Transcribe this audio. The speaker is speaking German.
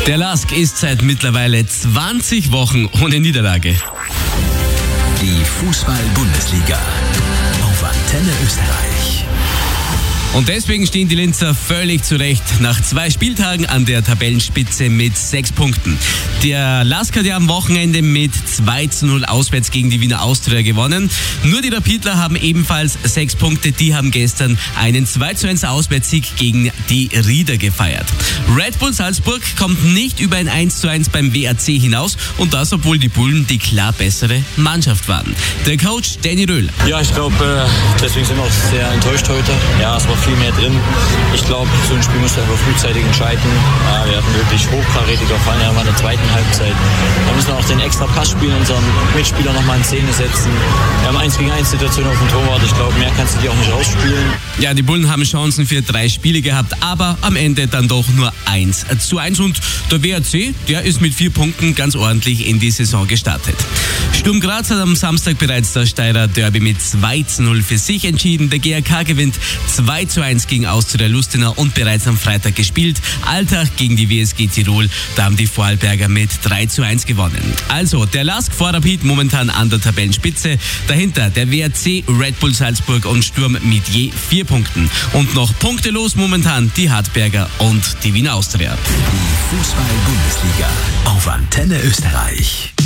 Der LASK ist seit mittlerweile 20 Wochen ohne Niederlage. Die Fußball-Bundesliga auf Antenne Österreich. Und deswegen stehen die Linzer völlig zurecht nach 2 Spieltagen an der Tabellenspitze mit 6 Punkten. Der LASK hat ja am Wochenende mit 2:0 auswärts gegen die Wiener Austria gewonnen. Nur die Rapidler haben ebenfalls 6 Punkte. Die haben gestern einen 2:1 Auswärtssieg gegen die Rieder gefeiert. Red Bull Salzburg kommt nicht über ein 1:1 beim WAC hinaus. Und das, obwohl die Bullen die klar bessere Mannschaft waren. Der Coach Danny Röhl. Ja, ich glaube, deswegen sind wir auch sehr enttäuscht heute. Ja, es war viel mehr drin. Ich glaube, so ein Spiel musst du einfach frühzeitig entscheiden. Wir hatten wirklich hochkarätige Fallen in der zweiten Halbzeit. Da müssen wir auch den extra Pass spielen, unseren Mitspieler nochmal in Szene setzen. Wir haben 1 gegen 1 Situation auf dem Torwart. Ich glaube, mehr kannst du dir auch nicht rausspielen. Ja, die Bullen haben Chancen für 3 Spiele gehabt, aber am Ende dann doch nur 1:1. Und der WAC, der ist mit 4 Punkten ganz ordentlich in die Saison gestartet. Sturm Graz hat am Samstag bereits das Steirer Derby mit 2:0 für sich entschieden. Der GAK gewinnt 2:1 gegen Austria Lustenau und bereits am Freitag gespielt. Alltag gegen die WSG Tirol, da haben die Vorarlberger mit 3:1 gewonnen. Also, der LASK vor Rapid momentan an der Tabellenspitze. Dahinter der WAC, Red Bull Salzburg und Sturm mit je 4 Punkten. Und noch punktelos momentan die Hartberger und die Wiener Austria. Die Fußball-Bundesliga auf Antenne Österreich.